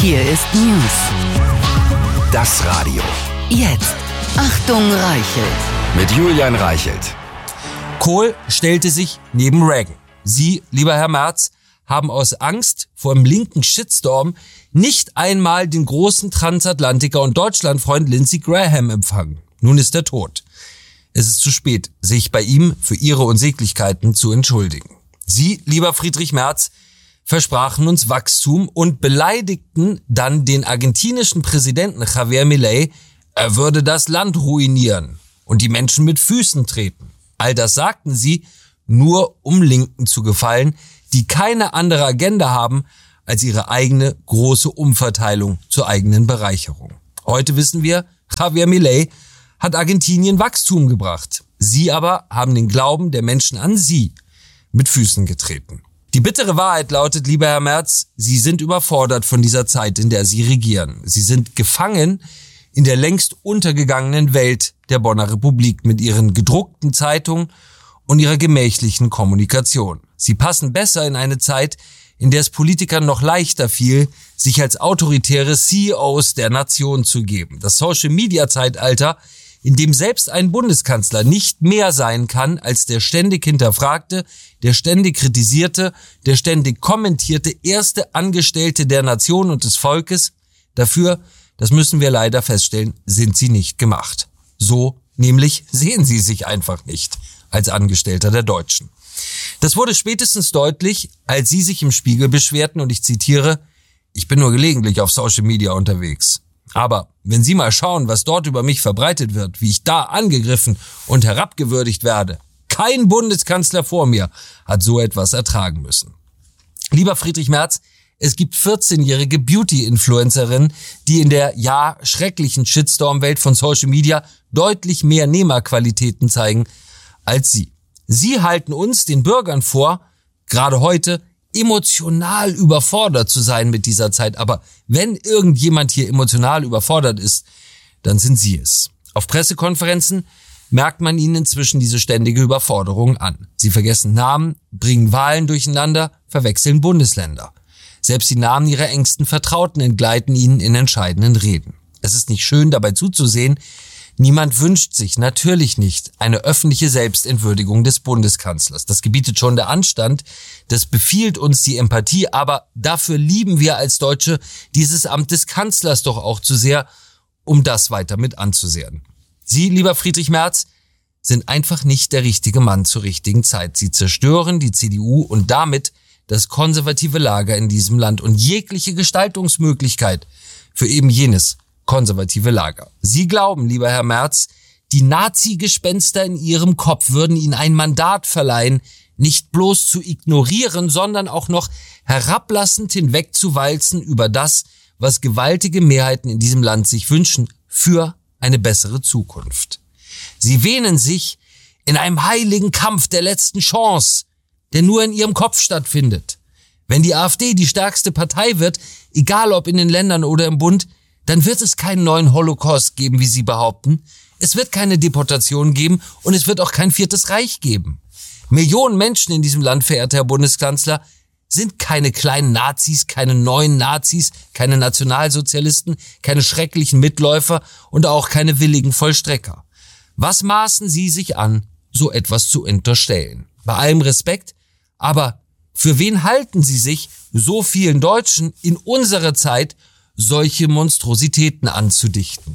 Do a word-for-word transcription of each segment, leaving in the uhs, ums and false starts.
Hier ist News. Das Radio. Jetzt. Achtung, Reichelt. Mit Julian Reichelt. Kohl stellte sich neben Reagan. Sie, lieber Herr Merz, haben aus Angst vor dem linken Shitstorm nicht einmal den großen Transatlantiker und Deutschlandfreund Lindsey Graham empfangen. Nun ist er tot. Es ist zu spät, sich bei ihm für ihre Unsäglichkeiten zu entschuldigen. Sie, lieber Friedrich Merz, versprachen uns Wachstum und beleidigten dann den argentinischen Präsidenten Javier Milei, er würde das Land ruinieren und die Menschen mit Füßen treten. All das sagten sie, nur um Linken zu gefallen, die keine andere Agenda haben als ihre eigene große Umverteilung zur eigenen Bereicherung. Heute wissen wir, Javier Milei hat Argentinien Wachstum gebracht. Sie aber haben den Glauben der Menschen an sie mit Füßen getreten. Die bittere Wahrheit lautet, lieber Herr Merz, Sie sind überfordert von dieser Zeit, in der Sie regieren. Sie sind gefangen in der längst untergegangenen Welt der Bonner Republik mit ihren gedruckten Zeitungen und ihrer gemächlichen Kommunikation. Sie passen besser in eine Zeit, in der es Politikern noch leichter fiel, sich als autoritäre C E Os der Nation zu geben. Das Social-Media-Zeitalter, in dem selbst ein Bundeskanzler nicht mehr sein kann als der ständig hinterfragte, der ständig kritisierte, der ständig kommentierte erste Angestellte der Nation und des Volkes. Dafür, das müssen wir leider feststellen, sind sie nicht gemacht. So nämlich sehen sie sich einfach nicht als Angestellter der Deutschen. Das wurde spätestens deutlich, als sie sich im Spiegel beschwerten, und ich zitiere, ich bin nur gelegentlich auf Social Media unterwegs. Aber wenn Sie mal schauen, was dort über mich verbreitet wird, wie ich da angegriffen und herabgewürdigt werde, kein Bundeskanzler vor mir hat so etwas ertragen müssen. Lieber Friedrich Merz, es gibt vierzehnjährige Beauty-Influencerinnen, die in der, ja, schrecklichen Shitstorm-Welt von Social Media deutlich mehr Nehmerqualitäten zeigen als Sie. Sie halten uns, den Bürgern, vor, gerade heute, emotional überfordert zu sein mit dieser Zeit. Aber wenn irgendjemand hier emotional überfordert ist, dann sind Sie es. Auf Pressekonferenzen merkt man Ihnen inzwischen diese ständige Überforderung an. Sie vergessen Namen, bringen Wahlen durcheinander, verwechseln Bundesländer. Selbst die Namen Ihrer engsten Vertrauten entgleiten Ihnen in entscheidenden Reden. Es ist nicht schön, dabei zuzusehen. Niemand wünscht sich, natürlich nicht, eine öffentliche Selbstentwürdigung des Bundeskanzlers. Das gebietet schon der Anstand, das befiehlt uns die Empathie, aber dafür lieben wir als Deutsche dieses Amt des Kanzlers doch auch zu sehr, um das weiter mit anzusehen. Sie, lieber Friedrich Merz, sind einfach nicht der richtige Mann zur richtigen Zeit. Sie zerstören die C D U und damit das konservative Lager in diesem Land und jegliche Gestaltungsmöglichkeit für eben jenes konservative Lager. Sie glauben, lieber Herr Merz, die Nazi-Gespenster in Ihrem Kopf würden Ihnen ein Mandat verleihen, nicht bloß zu ignorieren, sondern auch noch herablassend hinwegzuwalzen über das, was gewaltige Mehrheiten in diesem Land sich wünschen, für eine bessere Zukunft. Sie wähnen sich in einem heiligen Kampf der letzten Chance, der nur in Ihrem Kopf stattfindet. Wenn die AfD die stärkste Partei wird, egal ob in den Ländern oder im Bund, dann wird es keinen neuen Holocaust geben, wie Sie behaupten. Es wird keine Deportation geben und es wird auch kein viertes Reich geben. Millionen Menschen in diesem Land, verehrter Herr Bundeskanzler, sind keine kleinen Nazis, keine neuen Nazis, keine Nationalsozialisten, keine schrecklichen Mitläufer und auch keine willigen Vollstrecker. Was maßen Sie sich an, so etwas zu unterstellen? Bei allem Respekt, aber für wen halten Sie sich, so vielen Deutschen in unserer Zeit solche Monstrositäten anzudichten?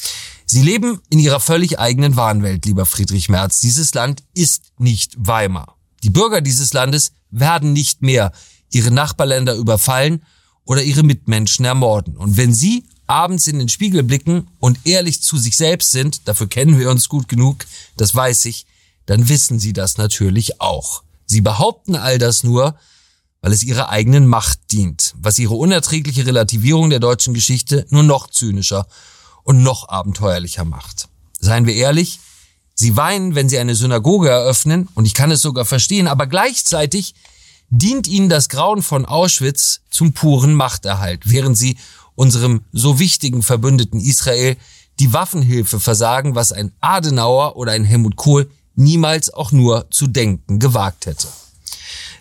Sie leben in ihrer völlig eigenen Wahnwelt, lieber Friedrich Merz. Dieses Land ist nicht Weimar. Die Bürger dieses Landes werden nicht mehr ihre Nachbarländer überfallen oder ihre Mitmenschen ermorden. Und wenn Sie abends in den Spiegel blicken und ehrlich zu sich selbst sind, dafür kennen wir uns gut genug, das weiß ich, dann wissen Sie das natürlich auch. Sie behaupten all das nur, weil es ihrer eigenen Macht dient, was ihre unerträgliche Relativierung der deutschen Geschichte nur noch zynischer und noch abenteuerlicher macht. Seien wir ehrlich, Sie weinen, wenn Sie eine Synagoge eröffnen, und ich kann es sogar verstehen, aber gleichzeitig dient Ihnen das Grauen von Auschwitz zum puren Machterhalt, während Sie unserem so wichtigen Verbündeten Israel die Waffenhilfe versagen, was ein Adenauer oder ein Helmut Kohl niemals auch nur zu denken gewagt hätte.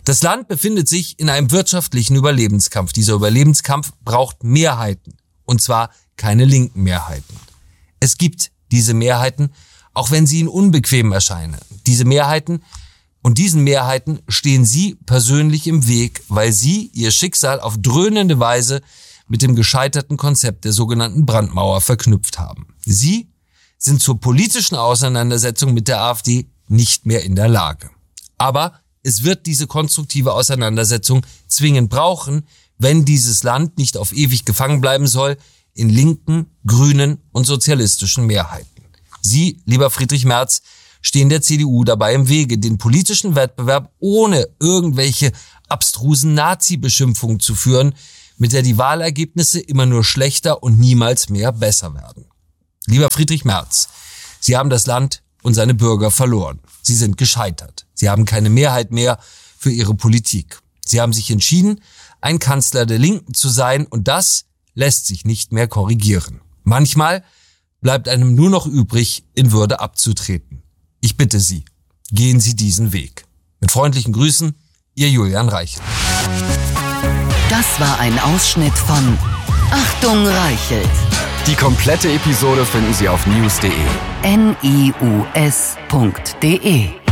Das Land befindet sich in einem wirtschaftlichen Überlebenskampf. Dieser Überlebenskampf braucht Mehrheiten. Und zwar keine linken Mehrheiten. Es gibt diese Mehrheiten, auch wenn sie Ihnen unbequem erscheinen. Diese Mehrheiten und diesen Mehrheiten stehen Sie persönlich im Weg, weil Sie Ihr Schicksal auf dröhnende Weise mit dem gescheiterten Konzept der sogenannten Brandmauer verknüpft haben. Sie sind zur politischen Auseinandersetzung mit der AfD nicht mehr in der Lage. Aber es wird diese konstruktive Auseinandersetzung zwingend brauchen, wenn dieses Land nicht auf ewig gefangen bleiben soll in linken, grünen und sozialistischen Mehrheiten. Sie, lieber Friedrich Merz, stehen der C D U dabei im Wege, den politischen Wettbewerb ohne irgendwelche abstrusen Nazi-Beschimpfungen zu führen, mit der die Wahlergebnisse immer nur schlechter und niemals mehr besser werden. Lieber Friedrich Merz, Sie haben das Land und seine Bürger verloren. Sie sind gescheitert. Sie haben keine Mehrheit mehr für Ihre Politik. Sie haben sich entschieden, ein Kanzler der Linken zu sein, und das lässt sich nicht mehr korrigieren. Manchmal bleibt einem nur noch übrig, in Würde abzutreten. Ich bitte Sie, gehen Sie diesen Weg. Mit freundlichen Grüßen, Ihr Julian Reichelt. Das war ein Ausschnitt von Achtung Reichelt. Die komplette Episode finden Sie auf news punkt de. N I U S punkt de